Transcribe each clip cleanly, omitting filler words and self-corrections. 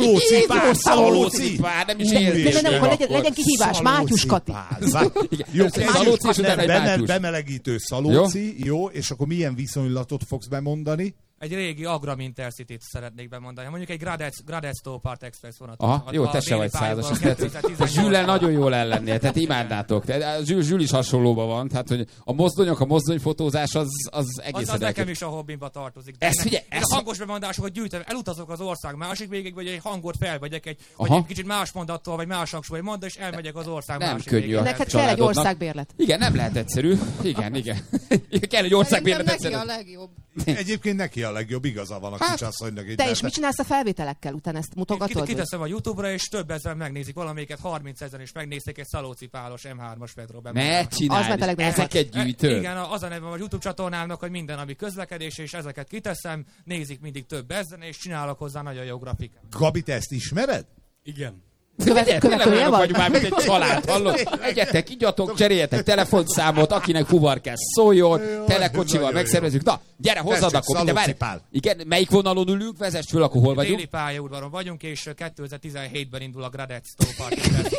Szalócipál, nem is nem, legyen kihívás, Mátyus Kati. Jó, Szalóci és utána egy Mátyus. Bemelegítő Szalóci, jó, és akkor milyen viszonylatot fogsz bemondani? Egy régi Agram Intercity-t szeretnék bemondani. Mondjuk egy Gradec Topart Express vonat. Aha, jó, te se vagy százas. Te Zsüllel nagyon jól ellennél, tehát imádnátok. Zsül is hasonlóban van, tehát hogy a mozdonyfotózás az egészen... Az nekem is a hobbimba tartozik. A hangos bemondásokat gyűjtöm, elutazok az ország másik végig, vagy egy hangot felvegyek, vagy egy kicsit más mondattól, vagy más hangsúly mondat, és elmegyek az ország másik végig. Neked kell egy országbérlet. Igen, nem lehet egyszerű. Igen. Kell egy országbérlet egyszerű. Neki a legjobb. Egyébként neki a legjobb, igaza van a kicsasszonynak. Te is mit csinálsz a felvételekkel? Utána ezt mutogatod? Kiteszem a YouTube-ra, és több ezeren megnézik valamelyiket, 30 000 is megnézték egy Szalócipálos M3-as Petro Ne csinálj, ezeket gyűjtöd. Igen, az a neve a YouTube csatornámnak, hogy minden, ami közlekedés, és ezeket kiteszem, nézik mindig több ezeren, és csinálok hozzá nagyon jó grafikát. Gabi, te ezt ismered? Igen. Követője vagy? Már mint egy család, hallod? Egyetek, igyatok, cseréljetek telefonszámot, akinek fuvar kell, szóljon, telekocsival megszervezzük. Na, gyere, hozzad akkor, de várj. Igen, melyik vonalon ülünk? Vezess föl, akkor hol vagyunk? Déli pályaudvaron vagyunk, és 2017-ben indul a Gradec Topart.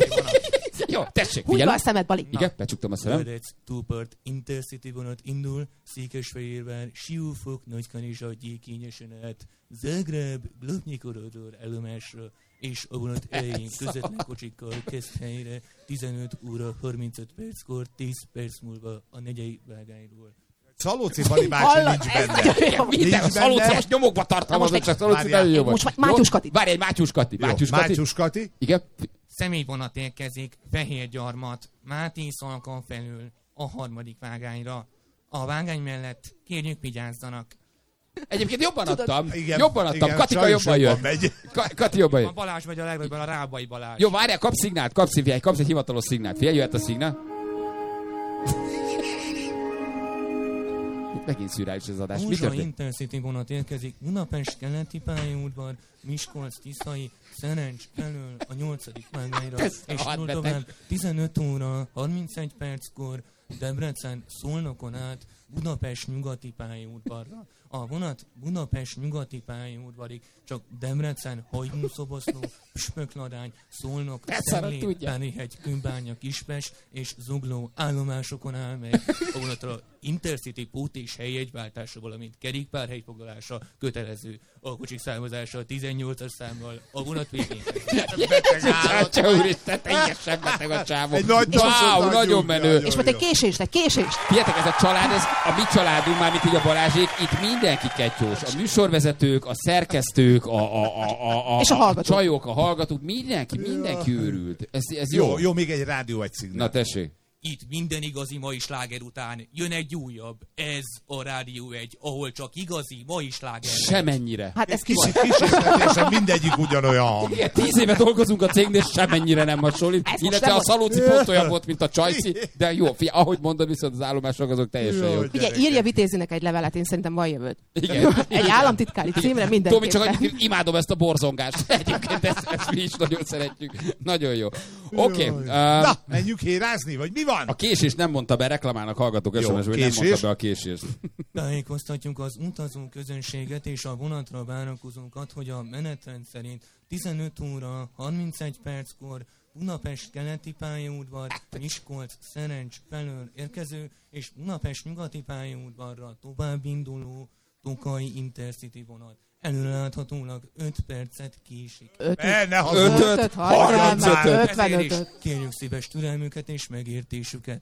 Jó, tessék, figyelj. Húzd a szemed, Bali. Igen, becsuktam a szemem. Gradec Topart Intercity vonat indul, Székesfehérvár, Siófok, Nagykanizsa, Gyékényesen át, Zágráb, Globnyi-Korodor állomásra, és a vonat elején közvetlen kocsikkal kezd helyre 15 óra 35 perckor, 10 perc múlva a negyei vágányról. Szalóci Bali bácsi nincs benne. Minden Szalóci most nyomokba tartalmazod, csak Szalóci nagyon jó vagy. Most Mátyus Kati. Várj, egy Mátyus Kati. Mátyus Kati. Igen. Személyvonat érkezik Fehérgyarmat, Máté-Szalkon felül a harmadik vágányra. A vágány mellett kérjük vigyázzanak. Egyébként jobban adtam. Igen, Katika jobban jön. Kati jobban jön. A Balázs megy a legrobbban, a Rábai Balázs. Jó, várjál, kapsz szignált, kapsz egy hivatalos szignált. Figyelj, jöhet a szignál. Megint szürreális az adás. Múzsa Intercity vonat érkezik, Budapest keleti pályaudvar, Miskolc, Tiszai, Szerencs felől a 8. vágányra, és tovább 15 óra 31 perckor Debrecen Szolnokon át Budapest nyugati pályaudvarra. A vonat Budapest nyugati pályaudvarig, csak Debrecen, Hajdú-Szoboszló, Püspökladány, Szolnok, Szemlén, Pálihegy, Kőbánya, Kispest és Zugló állomásokon áll meg. A vonatra Intercity pót és helyjegyváltása, valamint kerékpárhelyfoglalása kötelező. A kocsik számozása 18-as számmal a vonat végén. Csá, úristen, teljesen beteg a csávó. Wow, nagyon menő. És most egy késést. Figyeljetek, ez a család, ez a mi családunk, mármint így a Balázsék, itt mindenki ketyós. A műsorvezetők, a szerkesztők, a csajok, a hallgatók, mindenki őrült. Ez jó. Jó, még egy rádió egy szignál. Na tessék. Itt minden igazi mai sláger után jön egy újabb. Ez a Rádió 1, ahol csak igazi mai sláger. Semennyire. Hát ez ki volt? Kísérletesen mindegyik ugyanolyan hang. Igen, 10 éve dolgozunk a cégnél, semennyire nem hasonlít. Illetve a Szalóci pont olyan volt, mint a Csajci. De jó, ahogy mondod, viszont az állomások azok teljesen jó. Figyelj, írja Vitézinek egy levelet, én szerintem van jövőd. Igen. Egy államtitkári címre mindenképpen. Tomi, csak annyit, imádom ezt a borzongást. Egyébként ezt mi is nagyon szeretjük. Nagyon jó. Oké. Na, menjünk hérázni, vagy mi van? A késés nem mondta be, reklamálnak hallgatók SMS-ben, hogy nem mondta be a késést. Tájékoztatjuk az utazó közönséget és a vonatra várakozókat, hogy a menetrend szerint 15 óra 31 perckor Budapest keleti pályaudvar, Miskolc, Szerencs felől érkező, és Budapest nyugati pályaudvarra tovább induló Tokaj Intercity vonat. Előreláthatólag 5 percet késik. 55. Kérjük szíves türelmüket és megértésüket.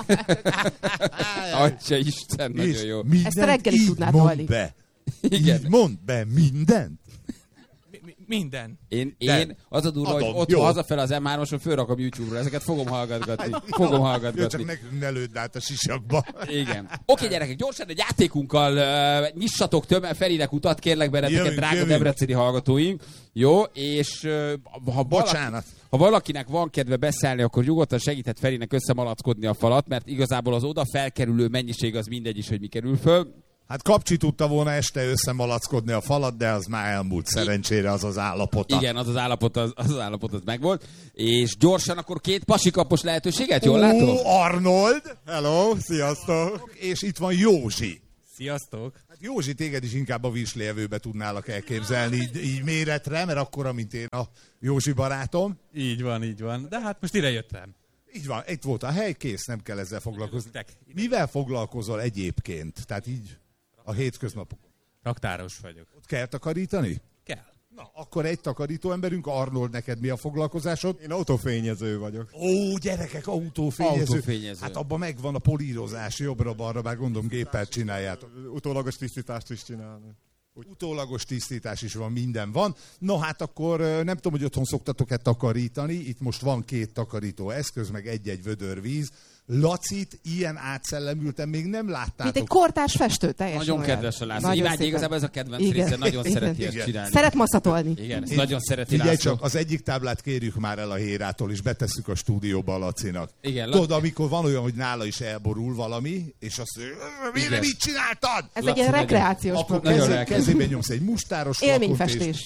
Atya Isten, nagyon jó. Ezt a reggelig tudnád hallni. Igen. Mondd be mindent. Minden. Én az a durva, hogy otthon hazafele az M3-oson fölrakom YouTube-ra, ezeket fogom hallgatgatni. Jó, csak nekünk ne lőd át a sisakba. Igen. Oké, gyerekek, gyorsan egy játékunkkal nyissatok Ferinek utat, kérlek benneteket, drága debreceni hallgatóink. Jó, és ha valakinek van kedve beszállni, akkor nyugodtan segíthet Ferinek összemalackodni a falat, mert igazából az oda felkerülő mennyiség az mindegy is, hogy mi kerül föl. Hát Kapcsi tudta volna este összemalackodni a falat, de az már elmúlt szerencsére az állapota. Igen, az állapot az megvolt. És gyorsan akkor 2 pasikapos lehetőséget, jól látom? Arnold! Hello, sziasztok! És itt van Józsi. Sziasztok! Hát Józsi, téged is inkább a Vislejevőbe tudnálak elképzelni így méretre, mert akkora, mint én a Józsi barátom. Így van. De hát most ide jöttem. Így van, itt volt a hely, kész, nem kell ezzel foglalkozni. Mivel foglalkozol egyébként? Tehát így a hétköznapok. Raktáros vagyok. Ott kell takarítani? Kell. Na, akkor egy takarító emberünk. Arnold, neked mi a foglalkozásod? Én autófényező vagyok. Ó, gyerekek, autófényező. Autófényező. Hát abban megvan a polírozás, jobbra-balra, bár gondolom géppel csináljátok. Utólagos tisztítást is csinálni. Utólagos tisztítás is van, minden van. No hát akkor nem tudom, hogy otthon szoktatok-e takarítani. Itt most van 2 takarító eszköz, meg egy-egy vödör víz. Lacit ilyen átszellemülten még nem láttátok. Mint egy kortárs festő, teljesen Nagyon olyan. kedves a László. Nagyon Imádja, szépen. igazából ez a kedvenc része, nagyon szereti ezt csinálni. Szeret maszatolni. Igen, ezt nagyon szereti Figyelj László. csak, az egyik táblát kérjük már el a Hérától, és betesszük a stúdióba a Lacinak. Igen, Tudod, amikor van olyan, hogy nála is elborul valami, és azt mondja, mit csináltad? Ez egy ilyen rekreációs Akkor program. kezébe nyomsz egy mustáros flakont, Élményfestés.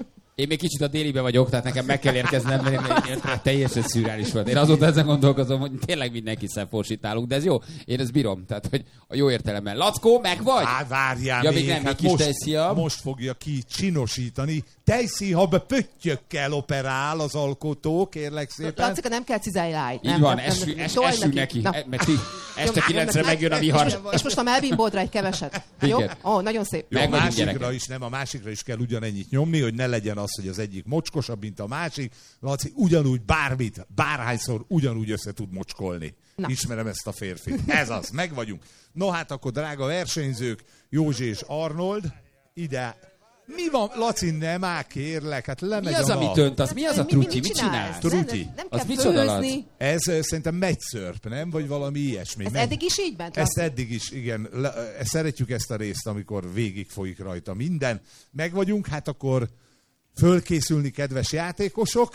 Én még kicsit a délibe vagyok, tehát nekem meg kell érkeznem, mert én teljesen szürreális volt. Én azóta ezen gondolkozom, hogy tényleg mindenki szemforsítálunk, de ez jó. Én ezt bírom, tehát hogy a jó értelemben. Lackó, meg vagy? Várjál Ja, még, még nem, hát még kis tejszíjabb. most fogja ki csinosítani. Tejszíjab pöttyökkel operál az alkotó, kérlek szépen. Lacika, nem kell cizálni. Így van, esünk neki. Mert este 9-re megjön a vihar. És most a elbimbódra egy keveset. Jó? Igen. Ó, nagyon szép. Jó, Meg a vagyunk, másikra gyerekek. is nem, a másikra is kell ugyanennyit nyomni, hogy ne legyen az, hogy az egyik mocskosabb, mint a másik. Laci ugyanúgy bárhányszor ugyanúgy össze tud mocskolni. Na. Ismerem ezt a férfit. Ez az, meg vagyunk. No hát akkor drága versenyzők, Józsi és Arnold, ide. Mi van, Laci, nem már kérlek, hát lemegy Mi az, a amit nap. önt? Az mi az a trutyi? Mit csinál? Truti. Nem Az kell micsoda, Laci? főzni. Ez szerintem megyszörp, nem? Vagy valami ilyesmi. Ez Megy- eddig is így ment? Ezt Laci? eddig is, igen. Szeretjük ezt a részt, amikor végig folyik rajta minden. Meg vagyunk, hát akkor fölkészülni, kedves játékosok.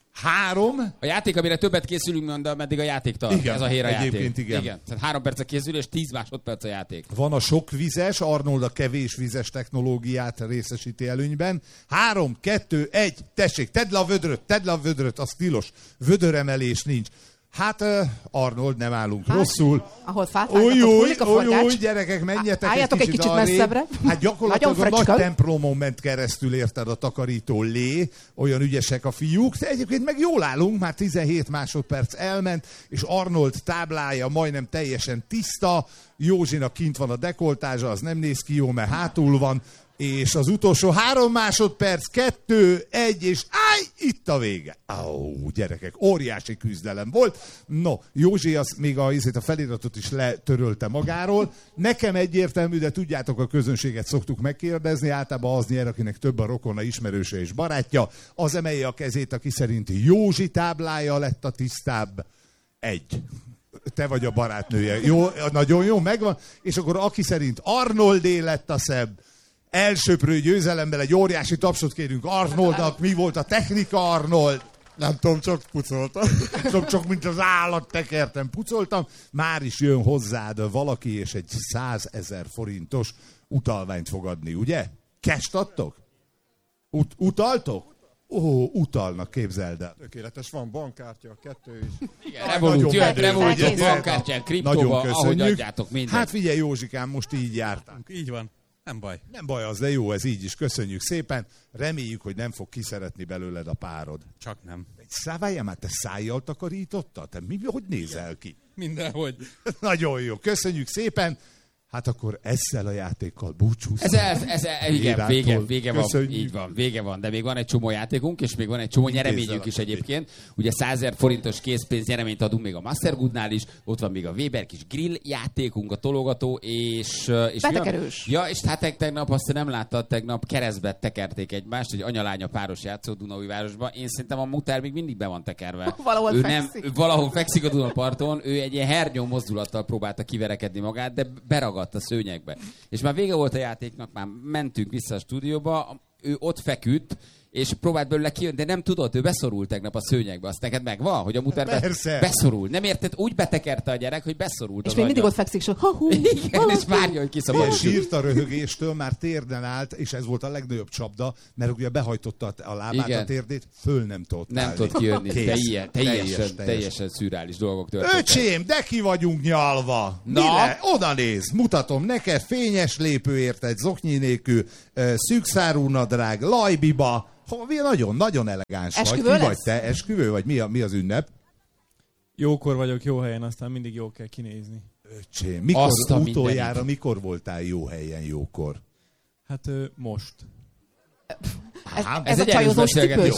3. A játék, amire többet készülünk, de meddig a játék tart. Igen, Ez a Héra játék. egyébként igen. Tehát 3 perc a készülés, 10 másodperc a játék. Van a sok vizes, Arnold a kevés vizes technológiát részesíti előnyben. 3, 2, 1, tessék, tedd le a vödröt, az tilos. Vödöremelés nincs. Hát Arnold, nem állunk rosszul. Ahol fát vágnak, ott hullik a forgács. Gyerekek, menjetek Álljatok egy kicsit arrébb. messzebbre. Hát gyakorlatilag Nagyon a nagy fröccsköl. templomon ment keresztül, érted, a takarító lé. Olyan ügyesek a fiúk. De egyébként meg jól állunk, már 17 másodperc elment, és Arnold táblája majdnem teljesen tiszta. Józsinak kint van a dekoltázsa, az nem néz ki jó, mert hátul van. És az utolsó 3 másodperc, 2, 1, és itt a vége. Gyerekek, óriási küzdelem volt. No, Józsi az még a feliratot is letörölte magáról. Nekem egyértelmű, de tudjátok, a közönséget szoktuk megkérdezni, általában az nyer, akinek több a rokona, ismerőse és barátja. Az emelje a kezét, aki szerint Józsi táblája lett a tisztább. 1. Te vagy a barátnője. Jó, nagyon jó, megvan. És akkor aki szerint Arnoldé lett a szebb, elsöprő győzelemmel egy óriási tapsot kérünk Arnoldnak. Mi volt a technika, Arnold? Nem tudom, csak pucoltam. Csak mint az állat tekertem, pucoltam. Már is jön hozzád valaki, és egy 100 000 forintos utalványt fogadni, ugye? Cash adtok? Utaltok? Utalnak, képzeld el. Tökéletes, van bankkártya, 2 is. Igen, Revolut, bankkártyán, kriptóba, ahogy adjátok mindent. Hát figyelj, Józsikám, most így jártál. Így van. Nem baj. Nem baj az, de jó, ez így is. Köszönjük szépen. Reméljük, hogy nem fog kiszeretni belőled a párod. Csak nem. Várjál már, te szájjal takarítottad? Te hogy nézel ki? Mindenhogy. Nagyon jó, köszönjük szépen. Hát akkor ezzel a játékkal búcsúzunk. Igen, vége van. Köszönjük. Így van, vége van. De még van egy csomó játékunk, és még van egy csomó nyereményünk is egyébként. Ugye 100 000 forintos készpénz nyereményt adunk még a Mastergoodnál is. Ott van még a Weber kis grill játékunk, a tologató, és Betekerős. Ja, és hát tegnap azt nem láttad, tegnap keresztbe tekerték egymást, egy anya-lánya páros játszó Dunaújvárosban. Én szerintem a mutár még mindig be van tekerve. Valahol ő fekszik. valahol fekszik a Dunaparton, ő egy ilyen hernyó mozdulattal próbálta kiverekedni magát, de beragadt a szőnyegbe. És már vége volt a játéknak, már mentünk vissza a stúdióba, ő ott feküdt, és próbált belőle kijönni, de nem tudott, ő beszorult tegnap a szőnyegbe. Azt neked megvan, hogy a muter beszorult. Nem érted? Úgy betekerte a gyerek, hogy beszorult. És még mindig ott fekszik, hogy igen, és várja, hogy kiszabadul. Sírt a röhögéstől, már térden állt, és ez volt a legnagyobb csapda, mert ugye behajtotta a lábát, a térdét, föl nem tudott állni. Nem tudott kijönni. Teljesen szürreális dolgok történtek. Öcsém, de ki vagyunk nyalva! Oda néz, mutatom neked, fényes lépő érted, zoknyi nélkül, szűkszárú nadrág, lajbiba. Nagyon elegáns vagy. Ki vagy te? Esküvő vagy? Mi az ünnep? Jókor vagyok jó helyen, aztán mindig jó kell kinézni. Öcsém, mikor voltál jó helyen jókor? Hát most. Ez a csajozós cipős.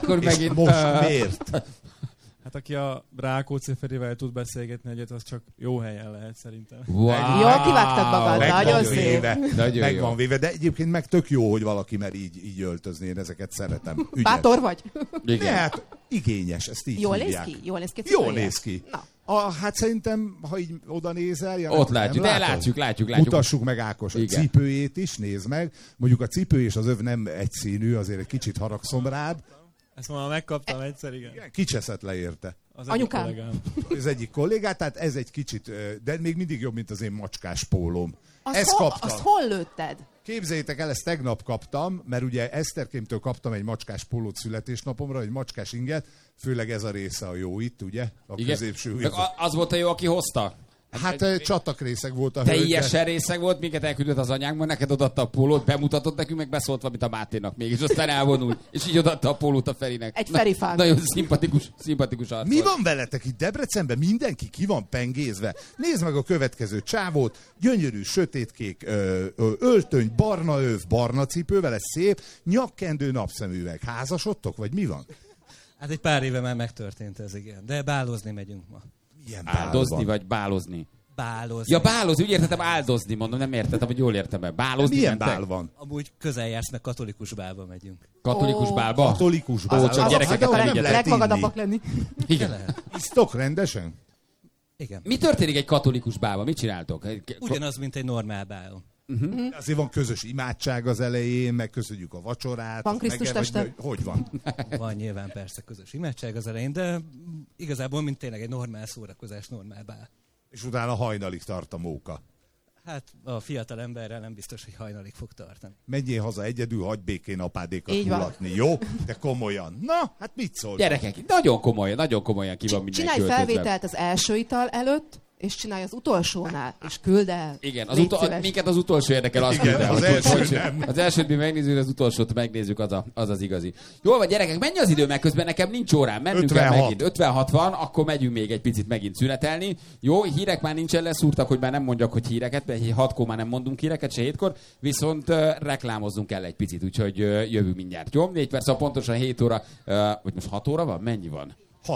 Most miért? Hát aki a Rákóczi Ferivel tud beszélgetni egyet, az csak jó helyen lehet szerintem. Wow. Jól kivágtad magad, nagyon szép. Megvan véve, de egyébként meg tök jó, hogy valaki mer így öltözni, én ezeket szeretem. Ügyes. Bátor vagy? Igen. Hát igényes, ezt így jól hívják. Néz ki? Jól néz ki. Hát szerintem, ha így oda nézel... Ott látjuk, de látjuk. Mutassuk meg Ákos a cipőjét is, nézd meg. Mondjuk a cipő és az öv nem egyszínű, azért egy kicsit haragszom rád. Ezt már megkaptam egyszer, igen. Kicseszett le érte. Az anyukám. Az egyik kollégát, tehát ez egy kicsit, de még mindig jobb, mint az én macskás pólóm. Azt hol lőtted? Képzeljétek el, ezt tegnap kaptam, mert ugye Eszterkémtől kaptam egy macskás pólót születésnapomra, egy macskás inget, főleg ez a része a jó itt, ugye? A középső. Az volt a jó, aki hozta? Hát csatakrészeg volt a teljesen részeg volt, minket elküldött az anyánkban, neked odaadta a pólót, bemutatott nekünk, meg beszólt valamit a Máténak még, és aztán elvonult, és így odaadta a pólót a Ferinek. Egy Ferifán. Nagyon szimpatikus arc. Mi van veletek itt Debrecenben? Mindenki ki van pengézve. Nézd meg a következő csávót, gyönyörű, sötétkék öltöny, barna öv, barna cipővel, ez szép, nyakkendő, napszemüveg. Házasodtok, vagy mi van? Hát egy pár éve már megtörtént ez, igen, de bálozni megyünk ma. Áldozni vagy bálozni? Bálozni. Ja, bálozni, úgy értettem áldozni, mondom, nem értettem, hogy jól értem-e. Bálozni milyen bál van? Amúgy közel jársz, meg katolikus bálba megyünk. Katolikus bálba? Katolikus bálba. Csak gyerekeket nem vigyetek. Legmagadabbak lenni. Igen. Isztok rendesen? Igen. Mi történik egy katolikus bálba? Mit csináltok? Ugyanaz, mint egy normál bálon. Azért van közös imádság az elején, meg köszönjük a vacsorát. Van Krisztus teste? Hogy van? Van nyilván persze közös imádság az elején, de igazából mint tényleg egy normál szórakozás, normál bál. És utána hajnalig tart a móka. Hát a fiatal emberrel nem biztos, hogy hajnalig fog tartani. Menjél haza egyedül, hagyj békén apádékat mulatni, jó? De komolyan. Na, hát mit szól? Gyerekek, nagyon komolyan ki van mindenki. Csinálj felvételt az első ital előtt, és csinálj az utolsónál, és küld el. Igen, minket az utolsó érdekel, azt küld el. Az elsőt mi megnézzük, az utolsót megnézzük, az igazi. Jól van, gyerekek, mennyi az idő, mert közben nekem nincs órám, mennünk 56. kell megint. 56 van, akkor megyünk még egy picit megint szünetelni. Jó, hírek már nincsen, leszúrtak, hogy már nem mondjak, hogy híreket, mert 6-kor már nem mondunk híreket, se 7-kor, viszont reklámozzunk kell egy picit, úgyhogy jövünk mindjárt. Jó, 4 perc, pontosan 7 óra, vagy most 6 óra van? Mennyi van?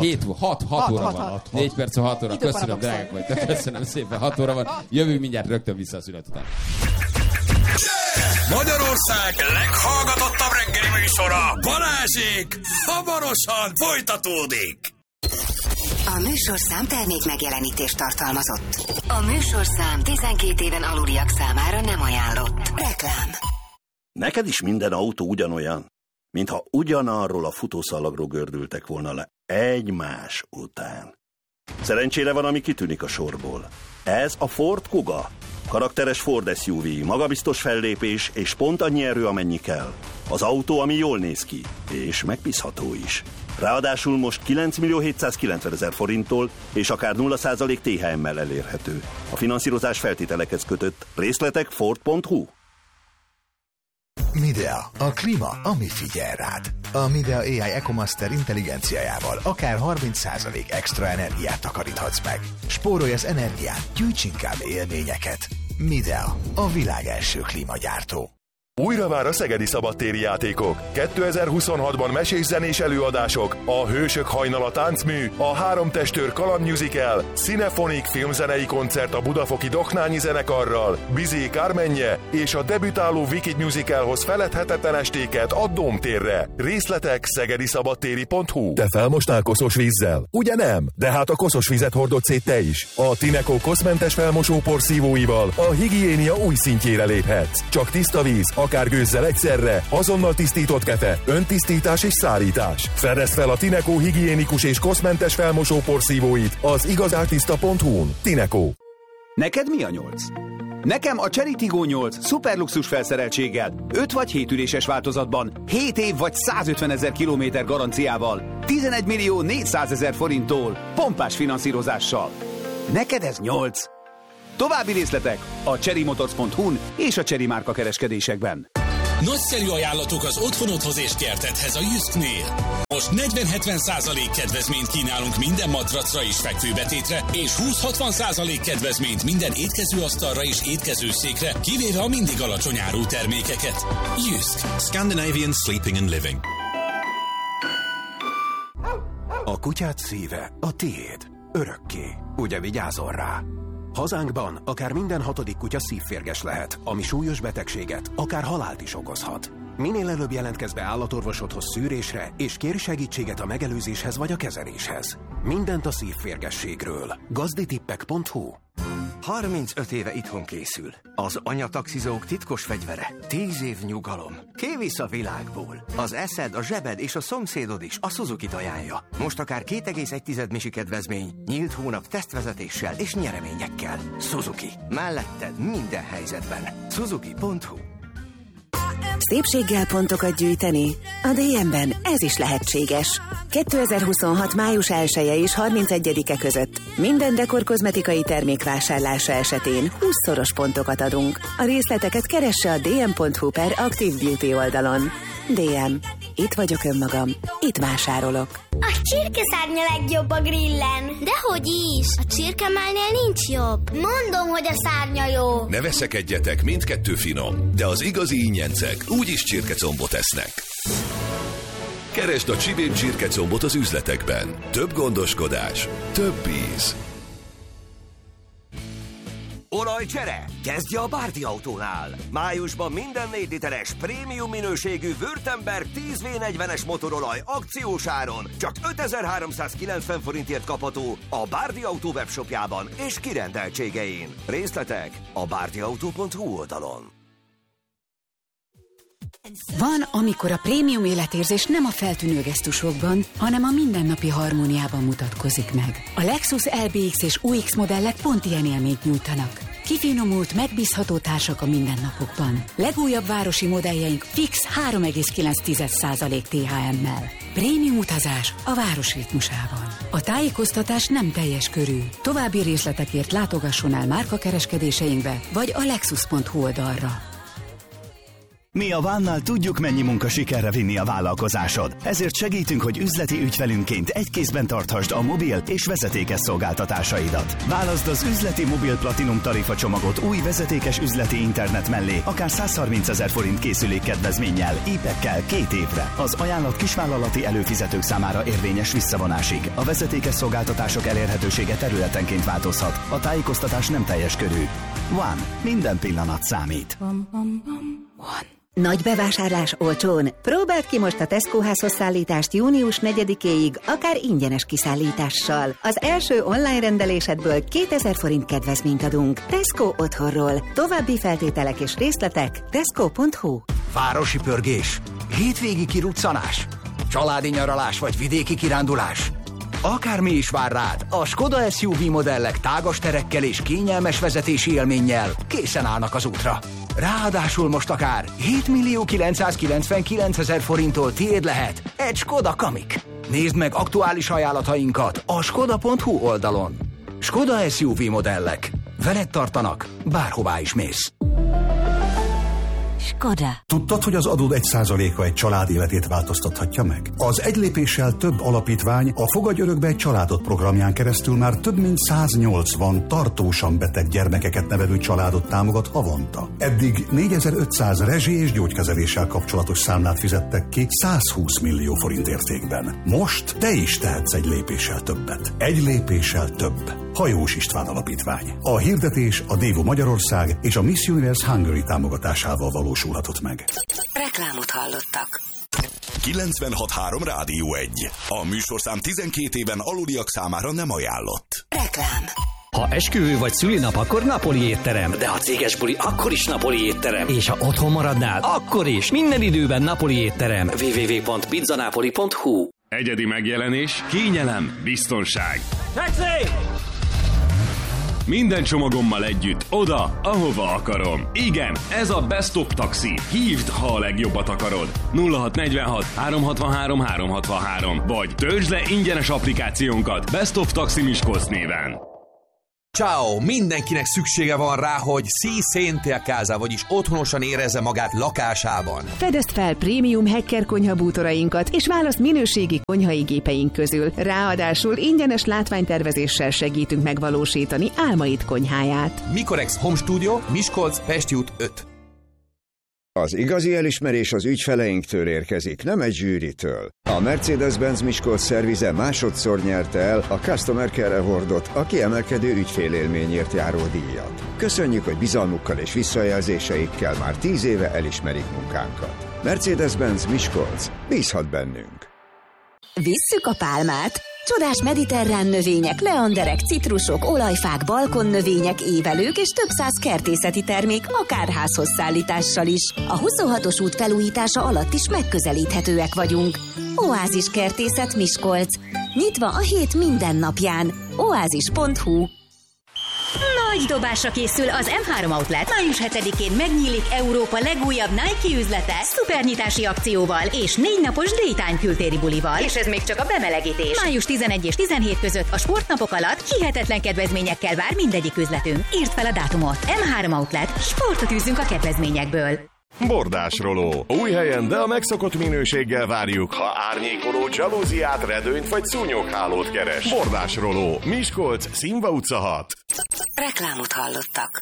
6 óra van. 4 perc, 6 óra. Köszönöm, drágák vagy. Köszönöm szépen, 6 óra van. Jövünk mindjárt rögtön vissza a szünet után. Magyarország leghallgatottabb reggeli műsora, Balázsék, hamarosan folytatódik. A műsorszám termék megjelenítést tartalmazott. A műsorszám 12 éven aluliak számára nem ajánlott. Reklám. Neked is minden autó ugyanolyan, mintha ugyanarról a futószalagról gördültek volna le egymás után. Szerencsére van, ami kitűnik a sorból. Ez a Ford Kuga. Karakteres Ford SUV, magabiztos fellépés és pont annyi erő, amennyi kell. Az autó, ami jól néz ki, és megbízható is. Ráadásul most 9.790.000 forinttól és akár 0% THM-mel elérhető. A finanszírozás feltételekhez kötött. Részletek Ford.hu. Midea, a klíma, ami figyel rád. A Midea AI EcoMaster intelligenciájával akár 30% extra energiát takaríthatsz meg. Spórolj az energián, gyűjts inkább élményeket. Midea, a világ első klímagyártó. Újra már a szegedi szabadtéri játékok. 2026-ban mesés-zenés előadások, a Hősök hajnala táncmű, a Három testőr kalandmusical, Cinephonic filmzenei koncert a budafoki Doknányi zenekarral, Bizé Kármenje és a debütáló Wicked musicalhoz feledhetetlen estéket a Dómtérre. Részletek szegediszabadtéri.hu. Te felmostál koszos vízzel? Ugye nem? De hát a koszos vizet hordod szét te is. A Tineco koszmentes felmosópor szívóival a higiénia új szintjére léphetsz. Csak tiszta víz, a akár gőzzel egyszerre, azonnal tisztított kefe, öntisztítás és szárítás. Fedezd fel a Tineco higiénikus és koszmentes felmosó porszívóit az igazáltiszta.hu-n. Tineco. Neked mi a 8? Nekem a Chery Tiggo 8 szuperluxus felszereltséggel, 5 vagy 7 üléses változatban, 7 év vagy 150 000 kilométer garanciával, 11 millió 400 000 forinttól, pompás finanszírozással. Neked ez 8? További részletek a cherrymotors.hu-n és a Chery márka kereskedésekben. Nagyszerű ajánlatok az otthonodhoz és kertedhez a Jysknél. Most 40-70% kedvezményt kínálunk minden matracra és fekvőbetétre, és 20-60% kedvezményt minden étkezőasztalra és étkezőszékre, kivéve a mindig alacsony árú termékeket. Jysk. Scandinavian Sleeping and Living. A kutyád szíve a tiéd. Örökké. Ugye vigyázol rá? Hazánkban akár minden 6. kutya szívférges lehet, ami súlyos betegséget, akár halált is okozhat. Minél előbb jelentkezz be állatorvosodhoz szűrésre, és kérj segítséget a megelőzéshez vagy a kezeléshez. Mindent a szívférgességről. Gazditippek.hu. 35 éve itthon készül. Az anyataxizók titkos fegyvere. 10 év nyugalom. Kivisz a világból. Az eszed, a zsebed és a szomszédod is a Suzuki-t ajánlja. Most akár 2,1 misi kedvezmény, nyílt hónap tesztvezetéssel és nyereményekkel. Suzuki. Melletted minden helyzetben. Suzuki.hu. Szépséggel pontokat gyűjteni? A DM-ben ez is lehetséges. 2026. május 1-e és 31-e között minden dekor kozmetikai termék vásárlása esetén 20-szoros pontokat adunk. A részleteket keresse a dm.hu/Active Beauty oldalon. DM. Itt vagyok önmagam. Itt vásárolok. A csirkeszárnya legjobb a grillen. Dehogy is. A csirkemálnél nincs jobb. Mondom, hogy a szárnya jó. Ne veszekedjetek, mindkettő finom, de az igazi ingyencek úgyis csirkecombot esznek. Keresd a Csibén csirkecombot az üzletekben. Több gondoskodás, több íz. Olajcsere! Kezdje a Bárdi Autónál! Májusban minden 4 literes prémium minőségű Württemberg 10V40-es motorolaj akciós áron csak 5390 forintért kapható a Bárdi Autó webshopjában és kirendeltségein. Részletek a bárdiautó.hu oldalon. Van, amikor a prémium életérzés nem a feltűnő gesztusokban, hanem a mindennapi harmóniában mutatkozik meg. A Lexus LBX és UX modellek pont ilyen élményt nyújtanak. Kifinomult, megbízható társak a mindennapokban. Legújabb városi modelljeink fix 3,9% THM-mel. Prémium utazás a város ritmusában. A tájékoztatás nem teljes körű. További részletekért látogasson el márkakereskedéseinkbe, vagy a lexus.hu oldalra. Mi a Vánnál tudjuk, mennyi munka sikerre vinni a vállalkozásod. Ezért segítünk, hogy üzleti ügyfelünként egy kézben tarthasd a mobil és vezetékes szolgáltatásaidat. Válaszd az üzleti mobil platinum tarifa csomagot új vezetékes üzleti internet mellé, akár 130 000 forint készülék kedvezménnyel, IP-ekkel 2 évre. Az ajánlat kisvállalati előfizetők számára érvényes visszavonásig. A vezetékes szolgáltatások elérhetősége területenként változhat. A tájékoztatás nem teljes körű. One. Minden pillanat számít. One. Nagy bevásárlás olcsón. Próbáld ki most a Tesco házhoz szállítást június 4-éig, akár ingyenes kiszállítással. Az első online rendelésedből 2000 forint kedvezményt adunk. Tesco otthonról. További feltételek és részletek tesco.hu. Városi pörgés, hétvégi kiruccanás, családi nyaralás vagy vidéki kirándulás. Akármi is vár rád, a Skoda SUV modellek tágas terekkel és kényelmes vezetési élménnyel készen állnak az útra. Ráadásul most akár 7.999.000 forinttól tiéd lehet egy Skoda Kamiq. Nézd meg aktuális ajánlatainkat a skoda.hu oldalon. Skoda SUV modellek. Veled tartanak, bárhová is mész. Skoda. Tudtad, hogy az adód 1%-a egy család életét változtathatja meg? Az Egy lépéssel több alapítvány a Fogadj örökbe egy családot programján keresztül már több mint 180 tartósan beteg gyermekeket nevelő családot támogat havonta. Eddig 4500 rezsi- és gyógykezeléssel kapcsolatos számlát fizettek ki 120 millió forint értékben. Most te is tehetsz egy lépéssel többet. Egy lépéssel több. Hajós István Alapítvány. A hirdetés a Dévo Magyarország és a Miss Universe Hungary támogatásával valósulhatott meg. Reklámot hallottak. 96.3 Rádió 1. A műsorszám 12 éven aluliak számára nem ajánlott. Reklám. Ha esküvő vagy szülinap, akkor napoli étterem. De ha céges buli, akkor is napoli étterem. És ha otthon maradnál, akkor is. Minden időben napoli étterem. www.pizzanapoli.hu. Egyedi megjelenés, kényelem, biztonság. Taxi! Minden csomagommal együtt, oda, ahova akarom. Igen, ez a Best of Taxi. Hívd, ha a legjobbat akarod. 0646 363 363. Vagy töltsd le ingyenes applikációnkat Best of Taxi Miskolc néven. Ciao! Mindenkinek szüksége van rá, hogy si sente a casa, vagyis otthonosan érezze magát lakásában. Fedezd fel prémium Hecker konyhabútorainkat, és választ minőségi konyhai gépeink közül. Ráadásul ingyenes látványtervezéssel segítünk megvalósítani álmaid konyháját. Mikorex Home Studio, Miskolc, Pesti út 5. Az igazi elismerés az ügyfeleinktől érkezik, nem egy zsűritől. A Mercedes-Benz Miskolc szervize másodszor nyerte el a Customer Care Awardot, a kiemelkedő ügyfélélményért járó díjat. Köszönjük, hogy bizalmukkal és visszajelzéseikkel már 10 éve elismerik munkánkat. Mercedes-Benz Miskolc, bízhat bennünk. Visszük a pálmát! Csodás mediterrán növények, leanderek, citrusok, olajfák, balkonnövények, évelők és több száz kertészeti termék akár házhoz szállítással is. A 26-os út felújítása alatt is megközelíthetőek vagyunk. Oázis Kertészet Miskolc. Nyitva a hét minden napján. oázis.hu. Nagy dobásra készül az M3 Outlet. Május 7-én megnyílik Európa legújabb Nike üzlete szuper-nyitási akcióval és 4 napos Daytime kültéri bulival. És ez még csak a bemelegítés. Május 11 és 17 között a sportnapok alatt hihetetlen kedvezményekkel vár mindegyik üzletünk. Írd fel a dátumot. M3 Outlet. Sportot űzzünk a kedvezményekből. Bordásroló. Új helyen, de a megszokott minőséggel várjuk, ha árnyékoló, dzsalúziát, redőnyt vagy szúnyoghálót keres. Bordásroló. Miskolc, Színva utca 6. Reklámot hallottak.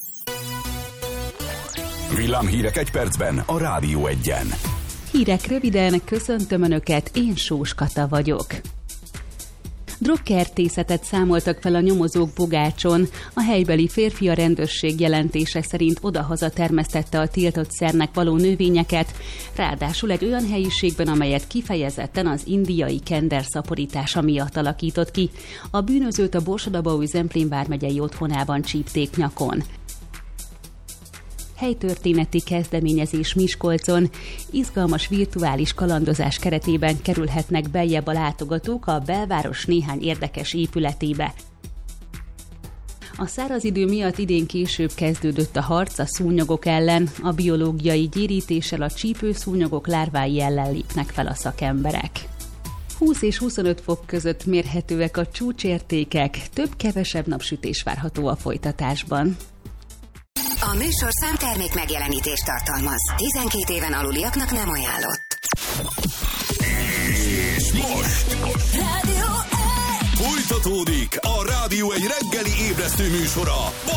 Villámhírek egy percben a Rádió 1-en. Hírek röviden, köszöntöm Önöket, én Sós Kata vagyok. Drogkertészetet számoltak fel a nyomozók Bogácson. A helybeli férfi a rendőrség jelentése szerint odahaza termesztette a tiltott szernek való növényeket, ráadásul egy olyan helyiségben, amelyet kifejezetten az indiai kender szaporítása miatt alakított ki. A bűnözőt a Borsod-Abaúj-Zemplén vármegyei otthonában csípték nyakon. Helytörténeti kezdeményezés Miskolcon. Izgalmas virtuális kalandozás keretében kerülhetnek beljebb a látogatók a belváros néhány érdekes épületébe. A száraz idő miatt idén később kezdődött a harc a szúnyogok ellen. A biológiai gyérítéssel a csípőszúnyogok lárvái ellen lépnek fel a szakemberek. 20 és 25 fok között mérhetőek a csúcsértékek, több-kevesebb napsütés várható a folytatásban. A műsorszám termék megjelenítést tartalmaz. 12 éven aluliaknak nem ajánlott. És most Rádió 1! folytatódik a Rádió 1 reggeli ébresztő műsora.